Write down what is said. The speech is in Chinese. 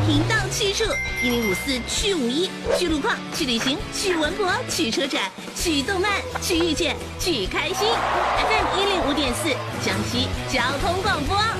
频道去处1054去51去路况去旅行去文博去车展去动漫去遇见去开心 FM105.4江西交通广播。